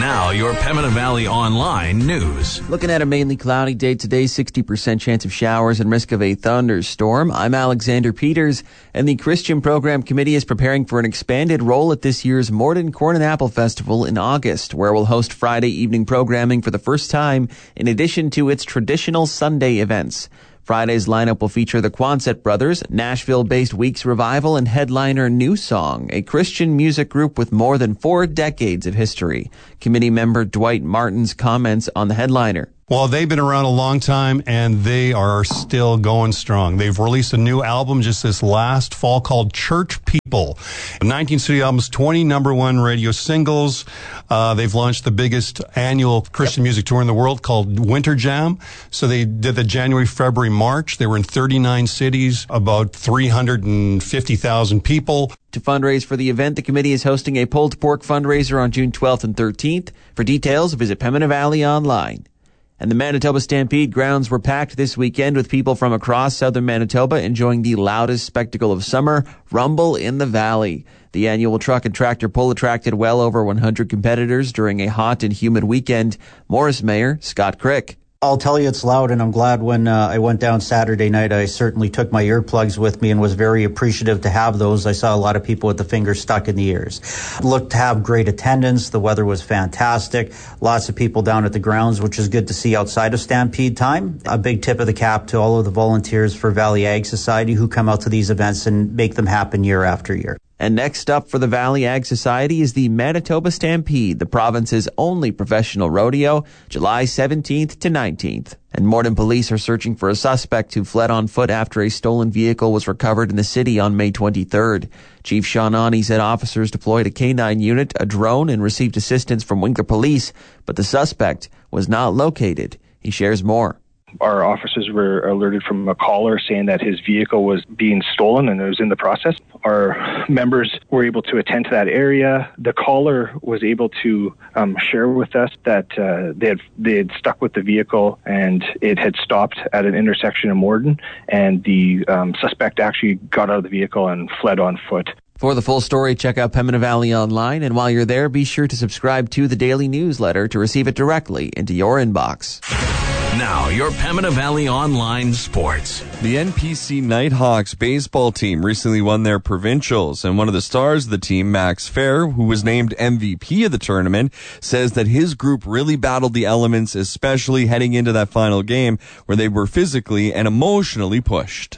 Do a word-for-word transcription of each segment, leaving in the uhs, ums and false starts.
Now, your Pembina Valley Online news. Looking at a mainly cloudy day today, sixty percent chance of showers and risk of a thunderstorm. I'm Alexander Peters, and the Christian Program Committee is preparing for an expanded role at this year's Morden Corn and Apple Festival in August, where we'll host Friday evening programming for the first time, in addition to its traditional Sunday events. Friday's lineup will feature the Quonset Brothers, Nashville-based Weeks Revival, and headliner New Song, a Christian music group with more than four decades of history. Committee member Dwight Martin's comments on the headliner. Well, they've been around a long time, and they are still going strong. They've released a new album just this last fall called Church People. nineteen studio albums, twenty number one radio singles. Uh, they've launched the biggest annual Christian yep. music tour in the world called Winter Jam. So they did the January, February, March. They were in thirty-nine cities, about three hundred fifty thousand people. To fundraise for the event, the committee is hosting a pulled pork fundraiser on June twelfth and thirteenth. For details, visit Pembina Valley Online. And the Manitoba Stampede grounds were packed this weekend with people from across southern Manitoba enjoying the loudest spectacle of summer, Rumble in the Valley. The annual truck and tractor pull attracted well over one hundred competitors during a hot and humid weekend. Morris Mayor Scott Crick. I'll tell you it's loud, and I'm glad when uh, I went down Saturday night, I certainly took my earplugs with me and was very appreciative to have those. I saw a lot of people with the fingers stuck in the ears. Looked to have great attendance. The weather was fantastic. Lots of people down at the grounds, which is good to see outside of Stampede time. A big tip of the cap to all of the volunteers for Valley Ag Society who come out to these events and make them happen year after year. And next up for the Valley Ag Society is the Manitoba Stampede, the province's only professional rodeo, July seventeenth to nineteenth. And Morden police are searching for a suspect who fled on foot after a stolen vehicle was recovered in the city on May twenty-third. Chief Sean Ani said officers deployed a K nine unit, a drone, and received assistance from Winkler Police, but the suspect was not located. He shares more. Our officers were alerted from a caller saying that his vehicle was being stolen and it was in the process. Our members were able to attend to that area. The caller was able to um, share with us that uh, they had they had stuck with the vehicle and it had stopped at an intersection in Morden, and the um, suspect actually got out of the vehicle and fled on foot. For the full story, check out Pembina Valley Online, and while you're there, be sure to subscribe to the daily newsletter to receive it directly into your inbox. Now, your Pembina Valley Online Sports. The N P C Nighthawks baseball team recently won their provincials, and one of the stars of the team, Max Fair, who was named M V P of the tournament, says that his group really battled the elements, especially heading into that final game where they were physically and emotionally pushed.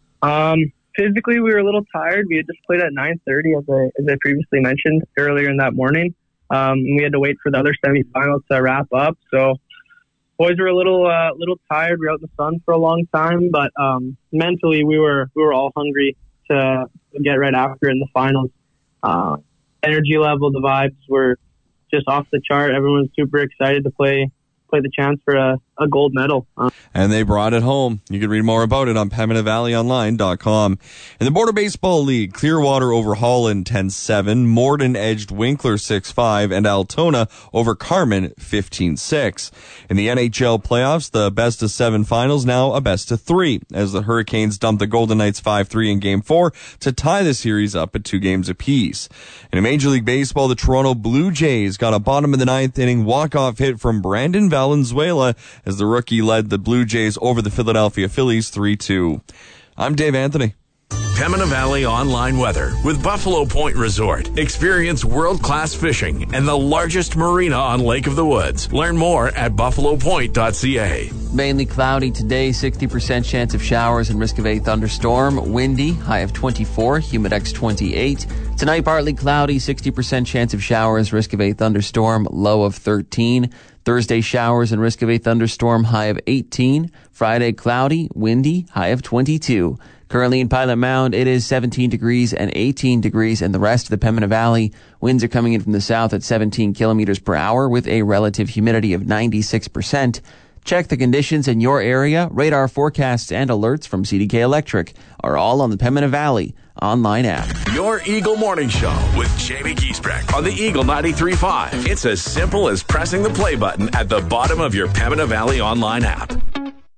Um, physically, we were a little tired. We had just played at nine thirty, as I, as I previously mentioned earlier in that morning. Um, we had to wait for the other semifinals to wrap up, so boys were a little, uh, little tired. We were out in the sun for a long time, but um, mentally we were we were all hungry to get right after in the finals. Uh, energy level, the vibes were just off the chart. Everyone was super excited to play play the chance for a, a gold medal. Uh, and they brought it home. You can read more about it on Pembina Valley Online dot com. In the Border Baseball League, Clearwater over Holland ten seven, Morden edged Winkler six five, and Altona over Carman fifteen six. In the N H L playoffs, the best of seven finals now a best of three, as the Hurricanes dumped the Golden Knights five three in Game four to tie the series up at two games apiece. In Major League Baseball, the Toronto Blue Jays got a bottom of the ninth inning walk-off hit from Brandon Valenzuela as the rookie led the Blue Jays over the Philadelphia Phillies three two. I'm Dave Anthony. Pembina Valley Online Weather with Buffalo Point Resort. Experience world-class fishing and the largest marina on Lake of the Woods. Learn more at buffalo point dot c a. Mainly cloudy today, sixty percent chance of showers and risk of a thunderstorm. Windy, high of twenty-four, humidex twenty-eight. Tonight, partly cloudy, sixty percent chance of showers, risk of a thunderstorm, low of thirteen. Thursday, showers and risk of a thunderstorm, high of eighteen. Friday, cloudy, windy, high of twenty-two. Currently in Pilot Mound, it is seventeen degrees and eighteen degrees in the rest of the Pembina Valley. Winds are coming in from the south at seventeen kilometers per hour with a relative humidity of ninety-six percent. Check the conditions in your area. Radar forecasts and alerts from C D K Electric are all on the Pembina Valley online app. Your Eagle Morning Show with Jamie Giesbrecht on the Eagle ninety-three point five. It's as simple as pressing the play button at the bottom of your Pembina Valley online app.